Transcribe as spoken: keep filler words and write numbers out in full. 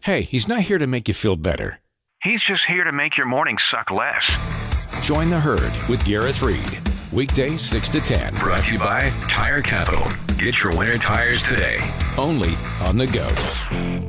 Hey, he's not here to make you feel better. He's just here to make your morning suck less. Join the herd with Gareth Reed. Weekdays six to ten. Brought to you by Tire Capital. Get your winter tires today. Only on The Goat.